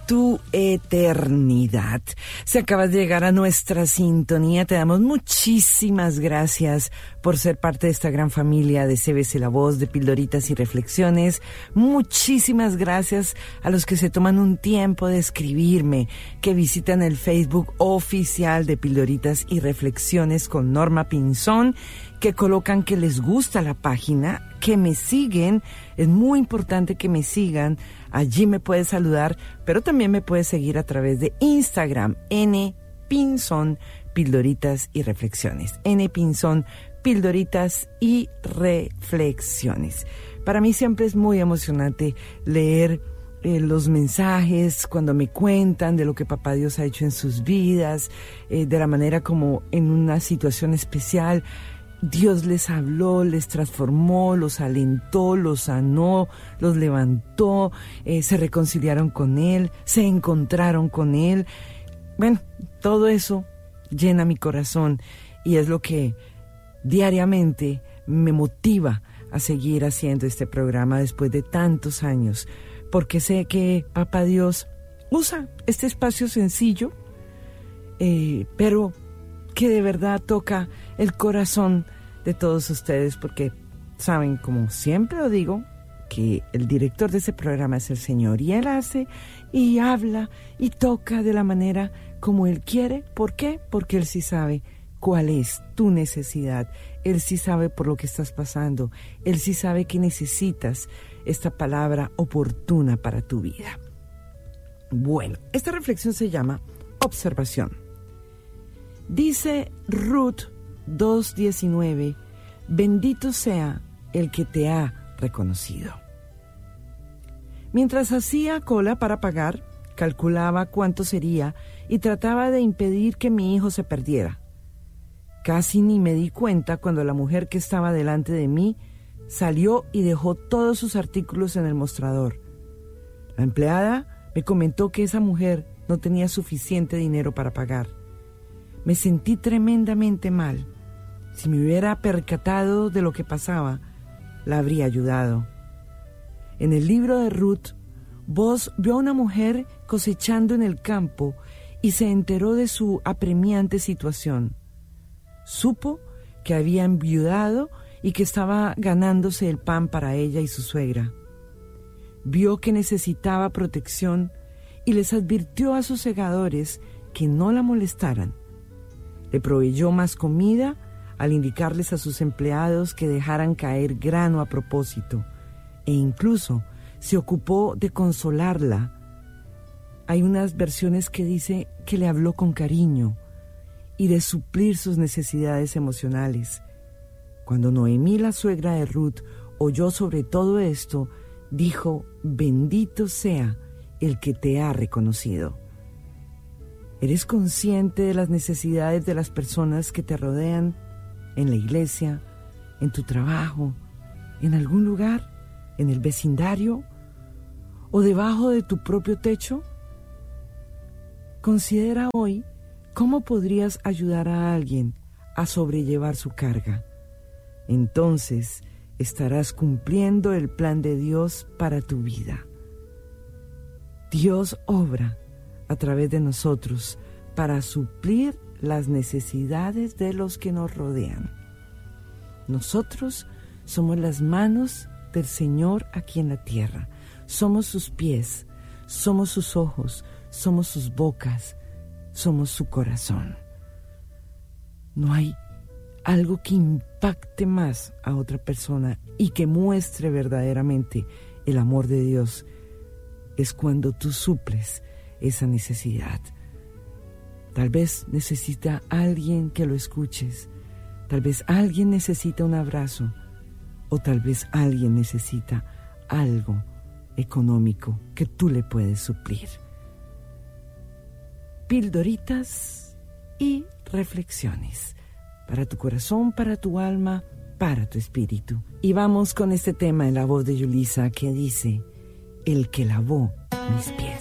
tu eternidad. Si acabas de llegar a nuestra sintonía, te damos muchísimas gracias por ser parte de esta gran familia de CBC La Voz, de Pildoritas y Reflexiones. Muchísimas gracias a los que se toman un tiempo de escribirme, que visitan el Facebook oficial de Pildoritas y Reflexiones con Norma Pinzón, que colocan que les gusta la página, que me siguen. Es muy importante que me sigan. Allí me puedes saludar, pero también me puedes seguir a través de Instagram, npinzón, Pildoritas y Reflexiones. npinzón, Pildoritas y Reflexiones. Para mí siempre es muy emocionante leer los mensajes cuando me cuentan de lo que Papá Dios ha hecho en sus vidas, de la manera como en una situación especial Dios les habló, les transformó, los alentó, los sanó, los levantó, se reconciliaron con Él, se encontraron con Él. Bueno, todo eso llena mi corazón y es lo que diariamente me motiva a seguir haciendo este programa después de tantos años, porque sé que Papá Dios usa este espacio sencillo, pero que de verdad toca el corazón de todos ustedes, porque saben, como siempre lo digo, que el director de ese programa es el Señor, y Él hace y habla y toca de la manera como Él quiere. ¿Por qué? Porque Él sí sabe cuál es tu necesidad, Él sí sabe por lo que estás pasando, Él sí sabe que necesitas esta palabra oportuna para tu vida. Bueno, esta reflexión se llama observación. Dice Ruth 2:19, bendito sea el que te ha reconocido. Mientras hacía cola para pagar, calculaba cuánto sería y trataba de impedir que mi hijo se perdiera. Casi ni me di cuenta cuando la mujer que estaba delante de mí salió y dejó todos sus artículos en el mostrador. La empleada me comentó que esa mujer no tenía suficiente dinero para pagar. Me sentí tremendamente mal. Si me hubiera percatado de lo que pasaba, la habría ayudado. En el libro de Ruth, Boaz vio a una mujer cosechando en el campo y se enteró de su apremiante situación. Supo que había enviudado y que estaba ganándose el pan para ella y su suegra. Vio que necesitaba protección y les advirtió a sus segadores que no la molestaran. Le proveyó más comida al indicarles a sus empleados que dejaran caer grano a propósito, e incluso se ocupó de consolarla. Hay unas versiones que dice que le habló con cariño y de suplir sus necesidades emocionales. Cuando Noemí, la suegra de Ruth, oyó sobre todo esto, dijo, bendito sea el que te ha reconocido. ¿Eres consciente de las necesidades de las personas que te rodean en la iglesia, en tu trabajo, en algún lugar, en el vecindario o debajo de tu propio techo? Considera hoy cómo podrías ayudar a alguien a sobrellevar su carga. Entonces estarás cumpliendo el plan de Dios para tu vida. Dios obra a través de nosotros para suplir las necesidades de los que nos rodean. Nosotros somos las manos del Señor aquí en la tierra. Somos sus pies, somos sus ojos, somos sus bocas, somos su corazón. No hay algo que impacte más a otra persona y que muestre verdaderamente el amor de Dios. Es cuando tú suples esa necesidad. Tal vez necesita alguien que lo escuches, tal vez alguien necesita un abrazo, o tal vez alguien necesita algo económico que tú le puedes suplir. Pildoritas y reflexiones para tu corazón, para tu alma, para tu espíritu. Y vamos con este tema en la voz de Yulisa que dice, el que lavó mis pies.